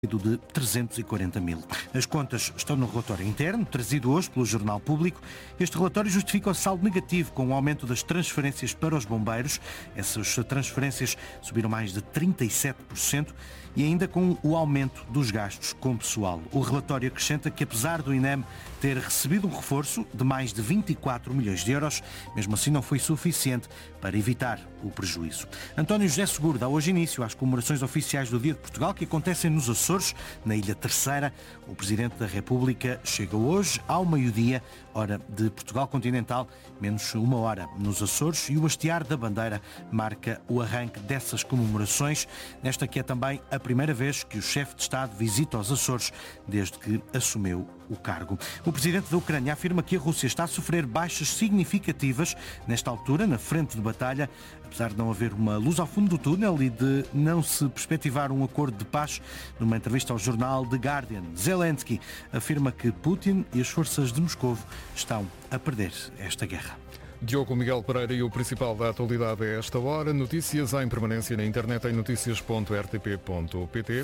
de 340 mil. As contas estão no relatório interno, trazido hoje pelo Jornal Público. Este relatório justifica o saldo negativo com o aumento das transferências para os bombeiros. Essas transferências subiram mais de 37% e ainda com o aumento dos gastos com pessoal. O relatório acrescenta que, apesar do INEM ter recebido um reforço de mais de 24 milhões de euros, mesmo assim não foi suficiente para evitar o prejuízo. António José Seguro dá hoje início às comemorações oficiais do Dia de Portugal, que acontecem nos Açores, na Ilha Terceira. O Presidente da República chega hoje ao meio-dia, hora de Portugal continental, menos uma hora nos Açores, e o hastear da bandeira marca o arranque dessas comemorações, nesta que é também a primeira vez que o chefe de Estado visita os Açores desde que assumiu o cargo. O Presidente da Ucrânia afirma que a Rússia está a sofrer baixas significativas nesta altura, na frente de batalha, apesar de não haver uma luz ao fundo do túnel e de não se perspectivar um acordo de paz. Numa entrevista ao jornal The Guardian, Zelensky afirma que Putin e as forças de Moscovo estão a perder esta guerra. Diogo Miguel Pereira e o principal da atualidade a esta hora. Notícias em permanência na internet em noticias.rtp.pt.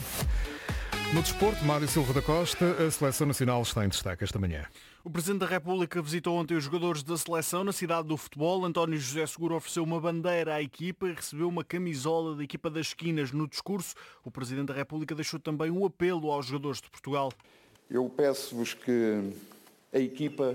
No desporto, Mário Silva da Costa, a Seleção Nacional está em destaque esta manhã. O Presidente da República visitou ontem os jogadores da seleção na cidade do futebol. António José Seguro ofereceu uma bandeira à equipa e recebeu uma camisola da equipa das esquinas. No discurso, o Presidente da República deixou também um apelo aos jogadores de Portugal. Eu peço-vos que a equipa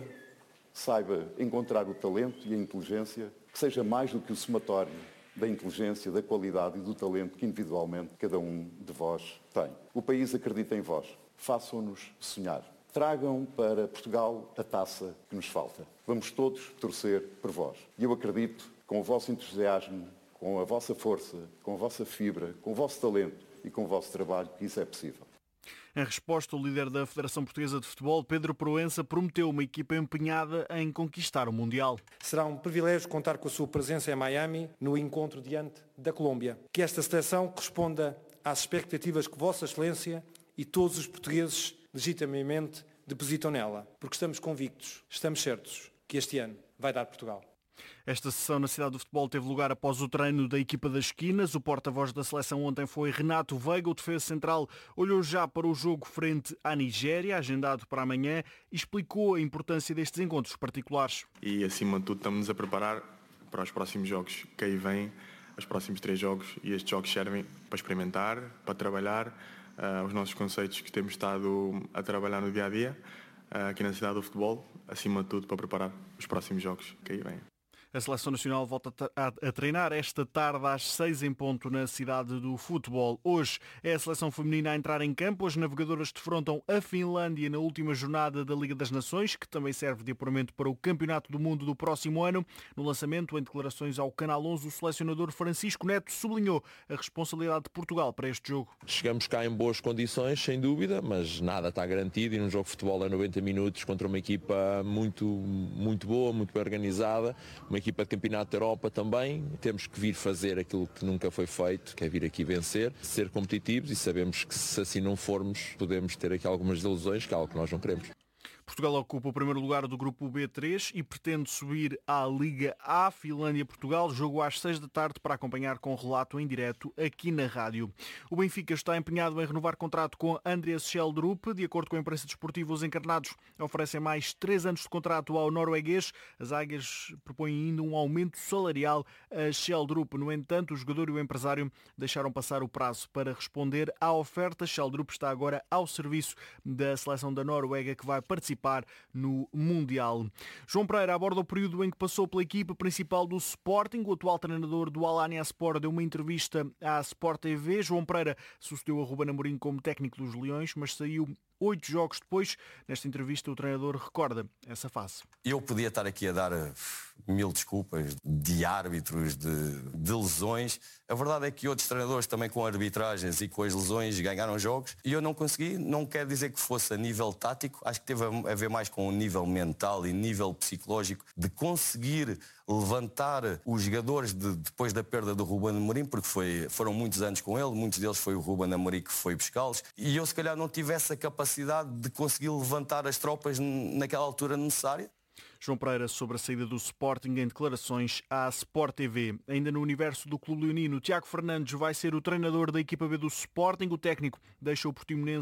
saiba encontrar o talento e a inteligência, que seja mais do que o somatório da inteligência, da qualidade e do talento que individualmente cada um de vós tem. O país acredita em vós. Façam-nos sonhar. Tragam para Portugal a taça que nos falta. Vamos todos torcer por vós. E eu acredito, com o vosso entusiasmo, com a vossa força, com a vossa fibra, com o vosso talento e com o vosso trabalho, que isso é possível. Em resposta, o líder da Federação Portuguesa de Futebol, Pedro Proença, prometeu uma equipa empenhada em conquistar o Mundial. Será um privilégio contar com a sua presença em Miami, no encontro diante da Colômbia. Que esta seleção corresponda às expectativas que Vossa Excelência e todos os portugueses legitimamente depositam nela. Porque estamos convictos, estamos certos, que este ano vai dar Portugal. Esta sessão na cidade do futebol teve lugar após o treino da equipa das esquinas. O porta-voz da seleção ontem foi Renato Veiga. O defesa central olhou já para o jogo frente à Nigéria, agendado para amanhã, e explicou a importância destes encontros particulares. E acima de tudo estamos a preparar para os próximos jogos que aí vêm, os próximos 3 jogos, e estes jogos servem para experimentar, para trabalhar os nossos conceitos que temos estado a trabalhar no dia-a-dia aqui na cidade do futebol, acima de tudo para preparar os próximos jogos que aí vêm. A Seleção Nacional volta a treinar esta tarde às 6 em ponto na cidade do futebol. Hoje é a Seleção Feminina a entrar em campo. As navegadoras defrontam a Finlândia na última jornada da Liga das Nações, que também serve de apuramento para o Campeonato do Mundo do próximo ano. No lançamento, em declarações ao Canal 11, o selecionador Francisco Neto sublinhou a responsabilidade de Portugal para este jogo. Chegamos cá em boas condições, sem dúvida, mas nada está garantido, e num jogo de futebol é 90 minutos contra uma equipa muito boa, muito bem organizada, uma equipa de campeonato da Europa também. Temos que vir fazer aquilo que nunca foi feito, que é vir aqui vencer, ser competitivos, e sabemos que se assim não formos, podemos ter aqui algumas desilusões, que é algo que nós não queremos. Portugal ocupa o primeiro lugar do grupo B3 e pretende subir à Liga A. Finlândia-Portugal, jogo às 6 da tarde, para acompanhar com relato em direto aqui na rádio. O Benfica está empenhado em renovar contrato com Andreas Schjelderup. De acordo com a imprensa desportiva, os encarnados oferecem mais 3 anos de contrato ao norueguês. As águias propõem ainda um aumento salarial a Schjelderup. No entanto, o jogador e o empresário deixaram passar o prazo para responder à oferta. Schjelderup está agora ao serviço da seleção da Noruega, que vai participar no Mundial. João Pereira aborda o período em que passou pela equipa principal do Sporting. O atual treinador do Alanyaspor deu uma entrevista à Sport TV. João Pereira sucedeu a Ruben Amorim como técnico dos Leões, mas saiu 8 jogos depois. Nesta entrevista, o treinador recorda essa fase. Eu podia estar aqui a dar 1000 desculpas de árbitros, de lesões. A verdade é que outros treinadores também com arbitragens e com as lesões ganharam jogos e eu não consegui. Não quer dizer que fosse a nível tático, acho que teve a ver mais com o nível mental e nível psicológico de conseguir levantar os jogadores depois da perda do Ruben Amorim, porque foram muitos anos com ele, muitos deles foi o Ruben Amorim que foi buscá-los, e eu se calhar não tive essa capacidade de conseguir levantar as tropas naquela altura necessária. João Pereira sobre a saída do Sporting em declarações à Sport TV. Ainda no universo do Clube Leonino, Tiago Fernandes vai ser o treinador da equipa B do Sporting. O técnico deixa o Portimonense